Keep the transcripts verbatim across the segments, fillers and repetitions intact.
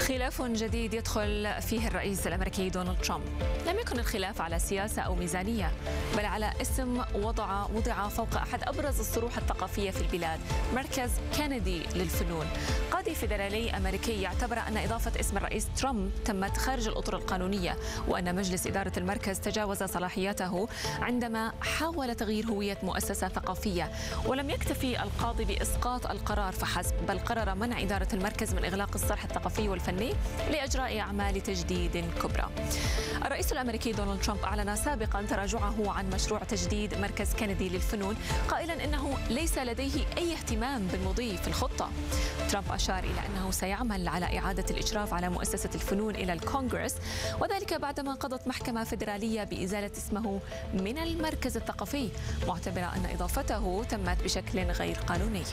خلاف جديد يدخل فيه الرئيس الأمريكي دونالد ترامب. لم يكن الخلاف على سياسة أو ميزانية، بل على اسم وضع وضع فوق أحد أبرز الصروح الثقافية في البلاد، مركز كندي للفنون. قاضي فيدرالي أمريكي يعتبر أن إضافة اسم الرئيس ترامب تمت خارج الأطر القانونية، وأن مجلس إدارة المركز تجاوز صلاحياته عندما حاول تغيير هوية مؤسسة ثقافية. ولم يكتفي القاضي بإسقاط القرار فحسب، بل قرر منع إدارة المركز من إغلاق الصرح الثقافي والفني لإجراء أعمال تجديد كبرى. الرئيس الأمريكي دونالد ترامب أعلن سابقا تراجعه عن مشروع تجديد مركز كندي للفنون، قائلا إنه ليس لديه أي اهتمام بالمضي في الخطة. ترامب أشار إلى أنه سيعمل على إعادة الإشراف على مؤسسة الفنون إلى الكونغرس، وذلك بعدما قضت محكمة فيدرالية بإزالة اسمه من المركز الثقافي، معتبرة أن إضافته تمت بشكل غير قانوني.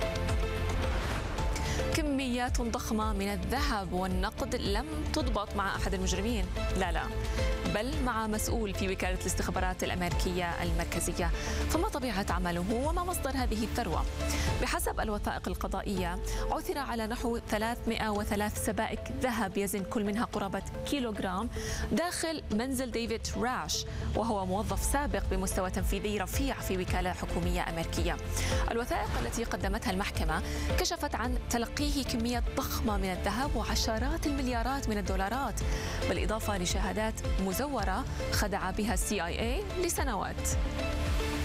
كميات ضخمة من الذهب والنقد لم تضبط مع أحد المجرمين، لا لا بل مع مسؤول في وكالة الاستخبارات الأمريكية المركزية. فما طبيعة عمله وما مصدر هذه الثروة؟ بحسب الوثائق القضائية عثر على نحو ثلاثمئة وثلاث سبائك ذهب يزن كل منها قرابة كيلوغرام داخل منزل ديفيد راش، وهو موظف سابق بمستوى تنفيذي رفيع في وكالة حكومية أمريكية. الوثائق التي قدمتها المحكمة كشفت عن تلقيه كمية ضخمة من الذهب وعشرات المليارات من الدولارات، بالإضافة لشهادات مزورة خدع بها السي آي إيه لسنوات.